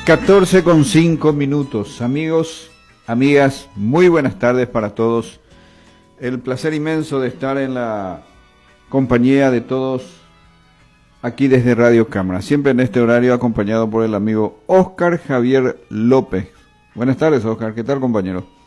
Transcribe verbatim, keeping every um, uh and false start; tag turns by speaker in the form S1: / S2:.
S1: catorce con cinco minutos. Amigos, amigas, muy buenas tardes para todos. El placer inmenso de estar en la compañía de todos aquí desde Radio Cámara. Siempre en este horario acompañado por el amigo Óscar Javier López. Buenas tardes, Óscar. ¿Qué tal, compañero?